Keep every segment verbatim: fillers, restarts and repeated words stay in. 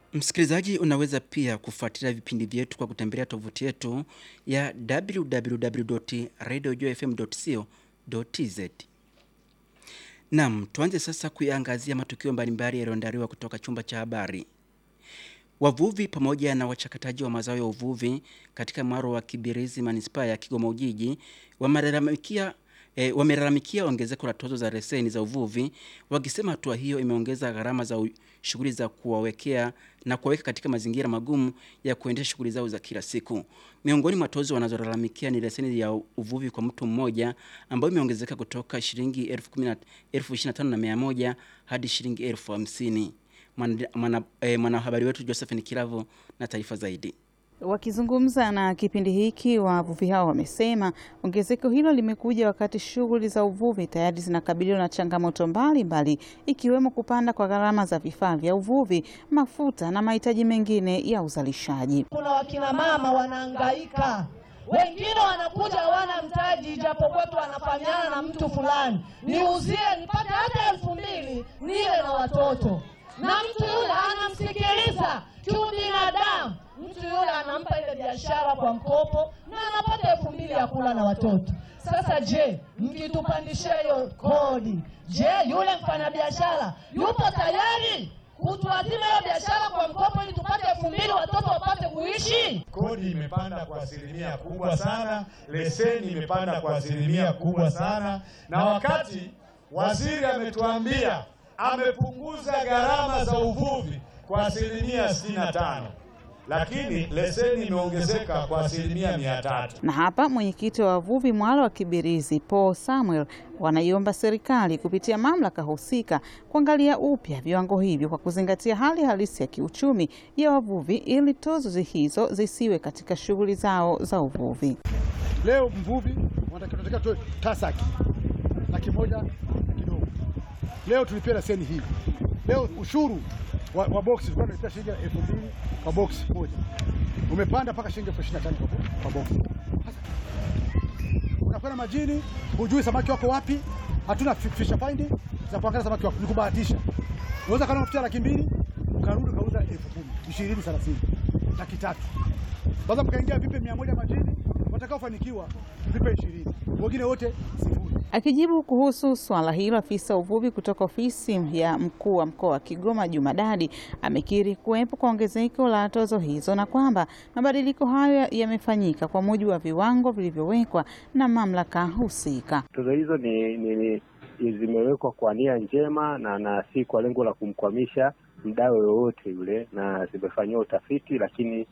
Msikilizaji, unaweza pia kufuatilia vipindi vyetu kwa kutembelea tovuti yetu ya w w w dot radio joy f m dot co dot t z. Naam, tuanze sasa kuyaangazia matukio mbalimbali yaliyoandaliwa kutoka chumba cha habari. Wavuvi pamoja na wachakataji wa mazao ya uvuvi katika mwaro wa Kibirizi manispaa ya Kigoma Ujiji wamelalamikia E, wamelalamikia ongezeko la tozo za leseni za uvuvi, wakisema hatua hiyo imeongeza gharama za shughuli za kuwawekea na kuwaweka katika mazingira magumu ya kuendesha shughuli zao za kila siku. Miongoni mwa tozo wanazolalamikia ni leseni ya uvuvi kwa mtu mmoja ambayo imeongezeka kutoka shilingi elfu ishirini na tano na mia moja hadi shilingi elfu hamsini. Mwanahabari wetu Josephine Kiravo na taarifa zaidi. Wakizungumza na kipindi hiki, wavuvi hao wamesema ongezeko hilo limekuja wakati shughuli za uvuvi tayari zinakabiliwa na changamoto mbalimbali ikiwemo kupanda kwa gharama za vifaa vya uvuvi, mafuta na mahitaji mengine ya uzalishaji. Kuna wakina mama wanahangaika, wengine wanakuja hawana mtaji, japo kwetu wanafanyana na mtu fulani, niuzie nipate hata elfu mbili nile na watoto, na mtu yule anamsikiliza kibinadamu. Mtu yule anampa ile biashara kwa mkopo na anapata elfu mbili ya kula na watoto. Sasa je, mkitupandishia hiyo kodi, je, yule mfanyabiashara yupo tayari kutuadhima hiyo biashara kwa mkopo ili tupate elfu mbili watoto wapate kuishi? Kodi imepanda kwa asilimia kubwa sana, leseni imepanda kwa asilimia kubwa sana, na wakati waziri ametuambia amepunguza gharama za uvuvi kwa asilimia sitini na tano. Lakini leseni imeongezeka kwa asilimia mia tatu. Na hapa mwenyekiti wa wavuvi mwalo wa Kibirizi Paul Samuel wanaiomba serikali kupitia mamlaka husika kuangalia upya viwango hivyo kwa kuzingatia hali halisi ya kiuchumi ya wavuvi ili tozo hizo zisiwe katika shughuli zao za uvuvi. Leo mvuvi wanatakiwa toe tasaki laki moja kidogo. Leo tulipia leseni hii. Leo ushuru wa, wa box tulikuwa tunalipia shilingi elfu mbili kwa box moja. Umepanda mpaka shilingi elfu ishirini na tano kwa box. Sasa unakwenda majini, hujui samaki wako wapi, hatuna fisher find za kuangalia samaki wako, ni kubahatisha. Unaweza kana mafuta laki mbili, ukarudi kauza elfu kumi, ishirini, thelathini, laki tatu. Baada mkaingia vipe mia moja majini, watakaofanikiwa vipe ishirini. Wengine wote sifuri. Akijibu kuhusu swala hilo, afisa uvuvi kutoka ofisi ya mkuu wa mkoa wa Kigoma Juma Dadi amekiri kuwepo kwa ongezeko la tozo hizo na kwamba mabadiliko hayo yamefanyika kwa mujibu wa viwango vilivyowekwa na mamlaka husika. Tozo hizo ni, ni, ni zimewekwa kwa nia njema na, na si kwa lengo la kumkwamisha mdau yoyote yule, na zimefanywa utafiti, lakini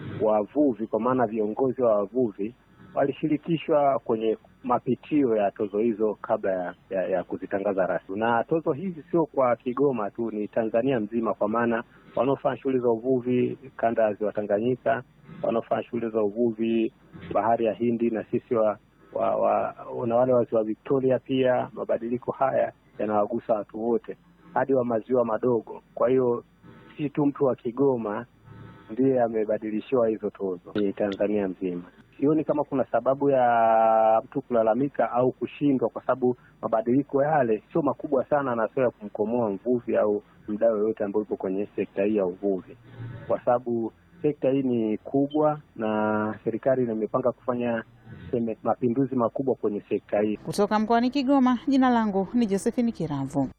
wavuvi kwa maana viongozi wa wavuvi walishirikishwa kwenye mapitio ya tozo hizo kabla ya, ya, ya kuzitangaza rasmi. Na tozo hizi sio kwa Kigoma tu, ni Tanzania mzima, kwa maana wanaofanya shughuli za uvuvi kanda ya Ziwa Tanganyika, wanaofanya shughuli za uvuvi bahari ya Hindi, na sisi wa, wa, wa, na wale wa Ziwa Victoria pia. Mabadiliko haya yanawagusa watu wote hadi wa maziwa madogo. Kwa hiyo si tu mtu wa Kigoma ndiye amebadilishiwa hizo tozo, ni Tanzania mzima. Sioni kama kuna sababu ya mtu kulalamika au kushindwa, kwa sababu mabadiliko yale sio makubwa sana na sio ya kumkomoa mvuvi au mdau yoyote ambaye yupo kwenye sekta hii ya uvuvi, kwa sababu sekta hii ni kubwa na serikali imepanga kufanya mapinduzi makubwa kwenye sekta hii. Kutoka mkoani Kigoma, jina langu ni Josephine Kiravo.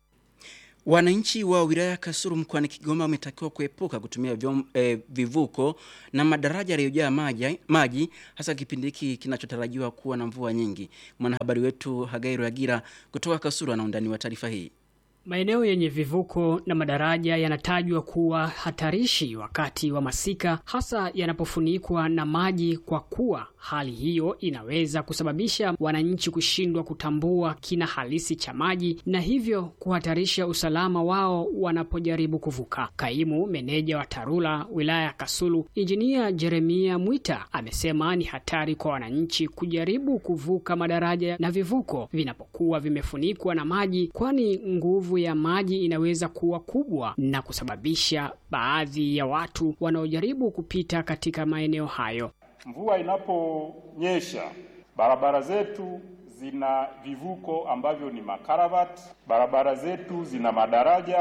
Wananchi wa wilaya Kasulu mkoani Kigoma wametakiwa kuepuka kutumia vyom, eh, vivuko na madaraja yaliyojaa maji, maji hasa kipindi hiki kinachotarajiwa kuwa na mvua nyingi. Mwanahabari wetu Hagairu Agira kutoka Kasulu ana undani wa taarifa hii. Maeneo yenye vivuko na madaraja yanatajwa kuwa hatarishi wakati wa masika, hasa yanapofunikwa na maji, kwa kuwa hali hiyo inaweza kusababisha wananchi kushindwa kutambua kina halisi cha maji na hivyo kuhatarisha usalama wao wanapojaribu kuvuka. Kaimu meneja wa TARURA wilaya ya Kasulu, Injinia Jeremia Mwita, amesema ni hatari kwa wananchi kujaribu kuvuka madaraja na vivuko vinapokuwa vimefunikwa na maji, kwani nguvu ya maji inaweza kuwa kubwa na kusababisha baadhi ya watu wanaojaribu kupita katika maeneo hayo. Mvua inaponyesha, barabara zetu zina vivuko ambavyo ni makaravati, barabara zetu zina madaraja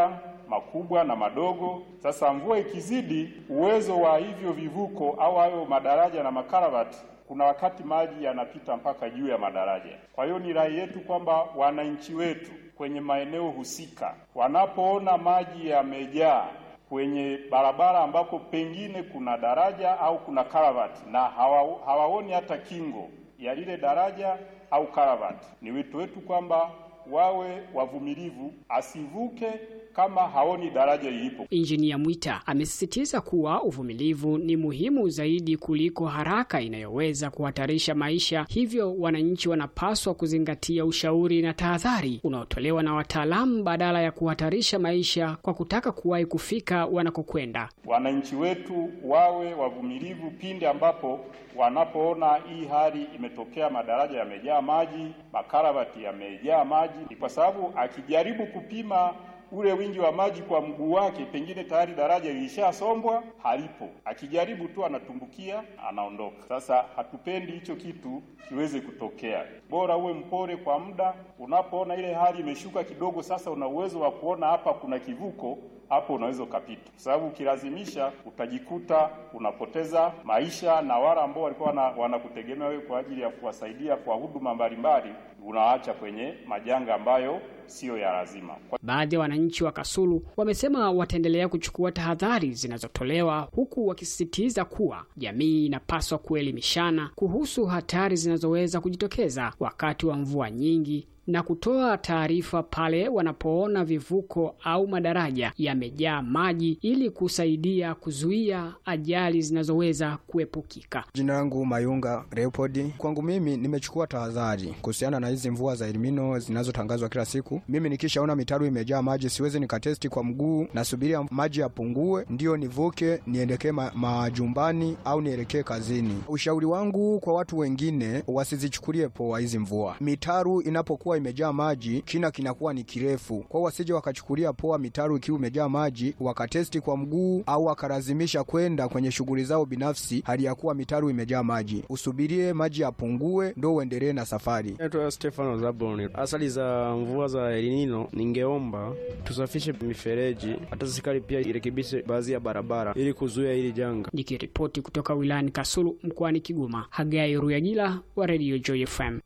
makubwa na madogo. Sasa mvua ikizidi, uwezo wa hivyo vivuko au hayo madaraja na makaravati, kuna wakati maji yanapita mpaka juu ya madaraja. Kwa hiyo ni rai yetu kwamba wananchi wetu kwenye maeneo husika wanapoona maji yamejaa kwenye barabara ambapo pengine kuna daraja au kuna karavati na hawa, hawaoni hata kingo ya lile daraja au karavati, ni wito wetu kwamba wawe wavumilivu, asivuke kama haoni daraja lilipo. Injinia Mwita amesisitiza kuwa uvumilivu ni muhimu zaidi kuliko haraka inayoweza kuhatarisha maisha, hivyo wananchi wanapaswa kuzingatia ushauri na tahadhari unaotolewa na wataalamu badala ya kuhatarisha maisha kwa kutaka kuwahi kufika wanakokwenda. Wananchi wetu wawe wavumilivu pindi ambapo wanapoona hii hali imetokea, madaraja yamejaa maji, makaravati yamejaa maji, ni kwa sababu akijaribu kupima ule wingi wa maji kwa mguu wake, pengine tayari daraja lilishasombwa, halipo. Akijaribu tu anatumbukia, anaondoka. Sasa hatupendi hicho kitu kiweze kutokea. Bora uwe mpore kwa muda, unapoona ile hali imeshuka kidogo, sasa una uwezo wa kuona hapa kuna kivuko, hapo unaweza ukapita. Kwa sababu ukilazimisha utajikuta unapoteza maisha, na wale ambao walikuwa wanakutegemea wewe kwa ajili ya kuwasaidia kwa huduma mbalimbali unaacha kwenye majanga ambayo sio ya lazima. Baadhi ya wananchi wa Kasulu wamesema wataendelea kuchukua tahadhari zinazotolewa, huku wakisisitiza kuwa jamii inapaswa kuelimishana kuhusu hatari zinazoweza kujitokeza wakati wa mvua nyingi na kutoa taarifa pale wanapoona vivuko au madaraja yamejaa maji ili kusaidia kuzuia ajali zinazoweza kuepukika. Jina langu Mayunga Leopold. Kwangu mimi nimechukua tahadhari kuhusiana na hizi mvua za El Nino zinazotangazwa kila siku. Mimi nikishaona mitaro imejaa maji siwezi nikatesti kwa mguu, nasubiria maji yapungue ndio nivuke nielekee ma, majumbani au nielekee kazini. Ushauri wangu kwa watu wengine, wasizichukulie poa hizi mvua. Mitaro inapokuwa imejaa maji, kina kinakuwa ni kirefu. Kwa wasije wakachukulia poa mitaro ikiwa imejaa maji wakatesti kwa mguu au wakalazimisha kwenda kwenye shughuli zao binafsi hali ya kuwa mitaro imejaa maji. Usubirie maji yapungue ndio uendelee na safari. Naitwa Stefano Zaboni. Asali za mvua za El Nino, ningeomba tusafishe mifereji, hata serikali pia irekebishe baadhi ya barabara ili kuzuia hili janga. Nikiripoti kutoka wilayani Kasulu mkoani Kigoma, Hagai Ruyagila wa Radio Joy F M.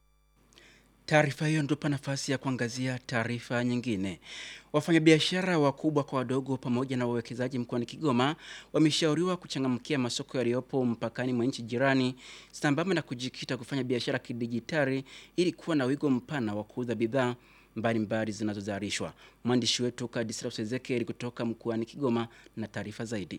Taarifa hiyo ndio nafasi ya kuangazia taarifa nyingine. Wafanyabiashara wakubwa kwa wadogo pamoja na wawekezaji mkoani Kigoma wameshauriwa kuchangamkia masoko yaliyopo mpakani mwa nchi jirani sambamba na kujikita kufanya biashara kidijitali ili kuwa na wigo mpana wa kuuza bidhaa mbalimbali zinazozalishwa. Mwandishi wetu Kadisra Ezekiel kutoka mkoani Kigoma na taarifa zaidi.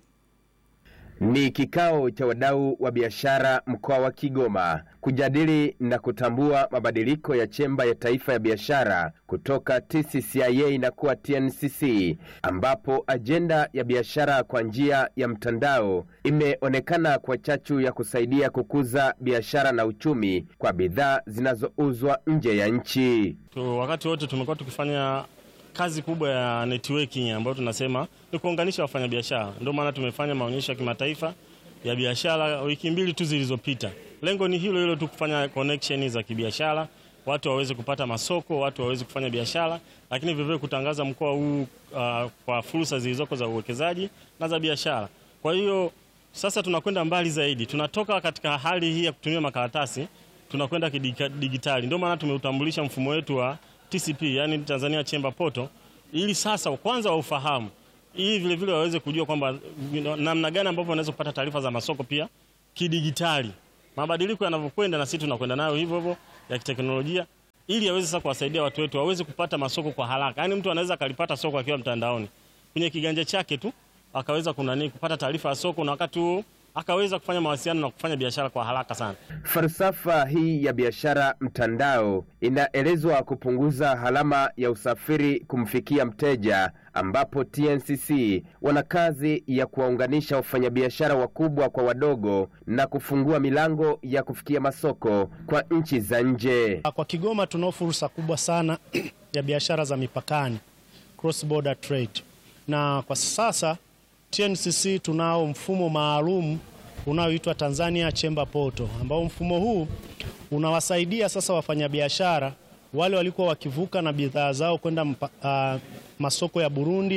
Ni kikao cha wadau wa biashara mkoa wa Kigoma kujadili na kutambua mabadiliko ya chemba ya taifa ya biashara kutoka T C C I A na kuwa T N C C, ambapo ajenda ya biashara kwa njia ya mtandao imeonekana kwa chachu ya kusaidia kukuza biashara na uchumi kwa bidhaa zinazouzwa nje ya nchi. Tu, wakati wote tumekuwa tukifanya kazi kubwa ya networking ambayo tunasema ni kuunganisha wafanyabiashara. Ndio maana tumefanya maonyesho ya kimataifa ya biashara wiki mbili tu zilizopita. Lengo ni hilo hilo tu, kufanya connection za kibiashara, watu waweze kupata masoko, watu waweze kufanya biashara, lakini vivyo kutangaza mkoa huu uh, kwa fursa zilizoko za uwekezaji na za biashara. Kwa hiyo sasa tunakwenda mbali zaidi. Tunatoka katika hali hii ya kutumia makaratasi, tunakwenda kidigitali. Ndio maana tumeutambulisha mfumo wetu wa T C P, yani Tanzania Chamber Portal, ili sasa kwanza waufahamu, ili vile vile waweze kujua kwamba namna gani ambavyo wanaweza kupata taarifa za masoko pia kidigitali. Mabadiliko yanavyokwenda na sisi tunakwenda nayo hivyo hivyo ya kiteknolojia, ili yaweze sasa kuwasaidia watu wetu waweze kupata masoko kwa haraka. Yani mtu anaweza kalipata soko akiwa mtandaoni kwenye kiganja chake tu, akaweza kunani kupata taarifa ya soko, na wakati huo akaweza kufanya mawasiliano na kufanya biashara kwa haraka sana. Falsafa hii ya biashara mtandao inaelezwa kupunguza gharama ya usafiri kumfikia mteja, ambapo T N C C wana kazi ya kuwaunganisha wafanyabiashara wakubwa kwa wadogo na kufungua milango ya kufikia masoko kwa nchi za nje. Kwa Kigoma tunao fursa kubwa sana ya biashara za mipakani, cross border trade. Na kwa sasa T N C C tunao mfumo maalum unaoitwa Tanzania Chamber Portal, ambao mfumo huu unawasaidia sasa wafanyabiashara wale walikuwa wakivuka na bidhaa zao kwenda uh, masoko ya Burundi,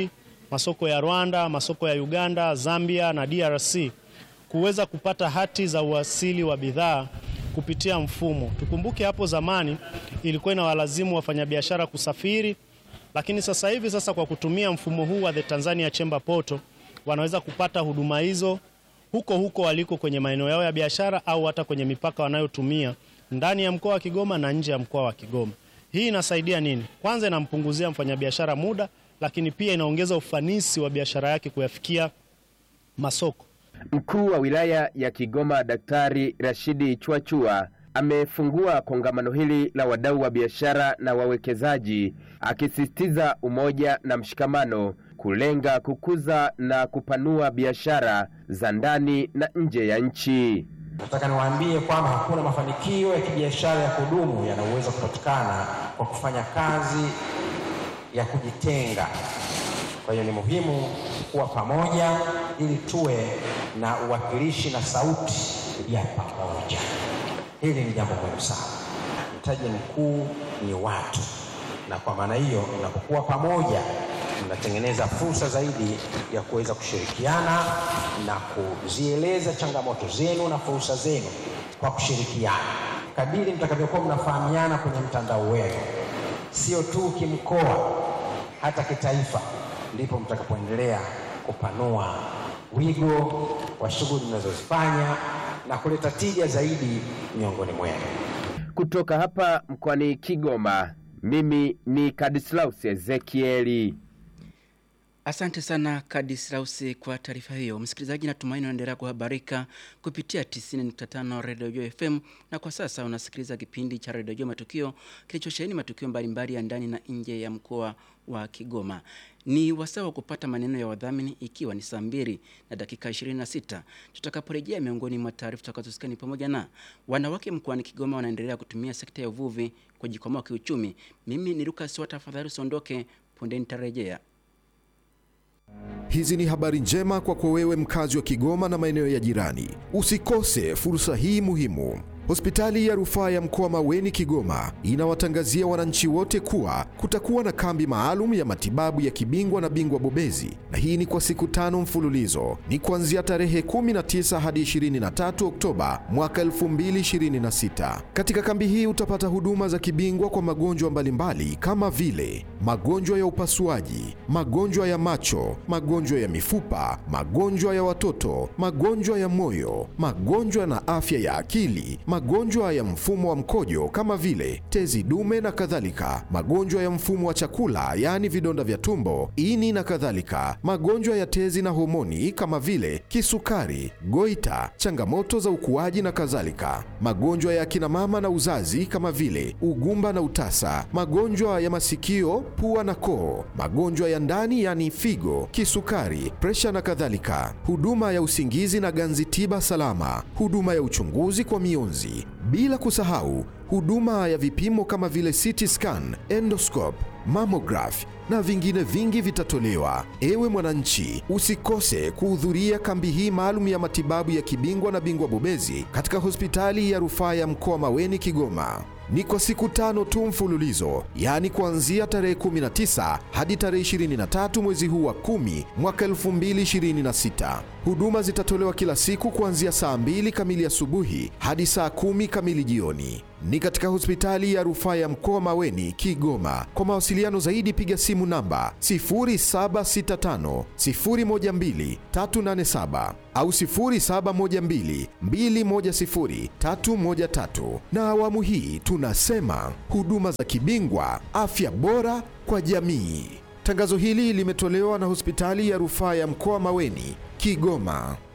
masoko ya Rwanda, masoko ya Uganda, Zambia na D R C kuweza kupata hati za uasili wa bidhaa kupitia mfumo. Tukumbuke hapo zamani ilikuwa inawalazimu wafanyabiashara kusafiri, lakini sasa hivi sasa kwa kutumia mfumo huu wa The Tanzania Chamber Portal wanaweza kupata huduma hizo huko huko waliko kwenye maeneo yao ya biashara au hata kwenye mipaka wanayotumia ndani ya mkoa wa Kigoma na nje ya mkoa wa Kigoma. Hii inasaidia nini? Kwanza inampunguzia mfanyabiashara muda, lakini pia inaongeza ufanisi wa biashara yake kuyafikia masoko. Mkuu wa wilaya ya Kigoma Daktari Rashidi Chwachua amefungua kongamano hili la wadau wa biashara na wawekezaji, akisisitiza umoja na mshikamano kulenga kukuza na kupanua biashara za ndani na nje ya nchi. Nataka niwaambie kwamba hakuna mafanikio ya kibiashara ya kudumu yanayoweza kupatikana kwa kufanya kazi ya kujitenga. Kwa hiyo ni muhimu kuwa pamoja ili tuwe na uwakilishi na sauti ya pamoja. Hili ni jambo muhimu sana. Mtaji mkuu ni watu, na kwa maana hiyo mnapokuwa pamoja mnatengeneza fursa zaidi ya kuweza kushirikiana na kuzieleza changamoto zenu na fursa zenu kwa kushirikiana. Kadiri mtakavyokuwa mnafahamiana kwenye mtandao wenu, sio tu kimkoa, hata kitaifa, ndipo mtakapoendelea kupanua wigo wa shughuli mnazozifanya na kuleta tija zaidi miongoni mwenu. Kutoka hapa mkoani Kigoma, mimi ni Kadislaus Ezekieli. Asante sana Kadislausi kwa taarifa hiyo. Msikilizaji, natumaini unaendelea kuhabarika kupitia tisini nukta tano Radio Joy F M, na kwa sasa unasikiliza kipindi cha Radio Joy Matukio kilichosheheni matukio mbalimbali ya ndani na nje ya mkoa wa Kigoma. Ni wasaa wa kupata maneno ya wadhamini, ikiwa ni saa mbili na dakika ishirini na sita. Tutakaporejea, miongoni mwa taarifa tutakazosikia ni pamoja na wanawake mkoani Kigoma wanaendelea kutumia sekta ya uvuvi kujikwamua kiuchumi. Mimi ni Lucas Wata, tafadhali usiondoke, punde nitarejea. Hizi ni habari njema kwa kwa wewe mkazi wa Kigoma na maeneo ya jirani. Usikose fursa hii muhimu. Hospitali ya Rufaa ya Mkoa Maweni Kigoma inawatangazia wananchi wote kuwa kutakuwa na kambi maalum ya matibabu ya kibingwa na bingwa bobezi, na hii ni kwa siku tano mfululizo. Ni kuanzia tarehe kumi na tisa hadi ishirini na tatu Oktoba mwaka elfu mbili ishirini na sita. Katika kambi hii utapata huduma za kibingwa kwa magonjwa mbalimbali kama vile magonjwa ya upasuaji, magonjwa ya macho, magonjwa ya mifupa, magonjwa ya watoto, magonjwa ya moyo, magonjwa na afya ya akili, magonjwa ya mfumo wa mkojo kama vile tezi dume na kadhalika, magonjwa ya mfumo wa chakula yaani vidonda vya tumbo, ini na kadhalika, magonjwa ya tezi na homoni kama vile kisukari, goita, changamoto za ukuaji na kadhalika, magonjwa ya kina mama na uzazi kama vile ugumba na utasa, magonjwa ya masikio, pua na koo, magonjwa ya ndani yaani figo, kisukari, presha na kadhalika, huduma ya usingizi na ganzi tiba salama, huduma ya uchunguzi kwa mionzi, bila kusahau huduma ya vipimo kama vile C T scan, endoscope, mammograph na vingine vingi vitatolewa. Ewe mwananchi, usikose kuhudhuria kambi hii maalum ya matibabu ya kibingwa na bingwa bobezi katika Hospitali ya Rufaa ya Mkoa Maweni Kigoma. Ni kwa siku tano tu mfululizo, yani kuanzia tarehe kumi na tisa hadi tarehe ishirini na tatu mwezi huu wa kumi mwaka elfu mbili ishirini na sita. Huduma zitatolewa kila siku kuanzia saa mbili kamili asubuhi hadi saa kumi kamili jioni. Ni katika Hospitali ya Rufaa ya Mkoa Maweni Kigoma. Kwa mawasiliano zaidi piga simu namba sifuri saba sita tano sifuri moja mbili tatu nane saba au sifuri saba moja mbili mbili moja sifuri tatu moja tatu. Na awamu hii tunasema huduma za kibingwa, afya bora kwa jamii. Tangazo hili limetolewa na Hospitali ya Rufaa ya Mkoa Maweni Kigoma.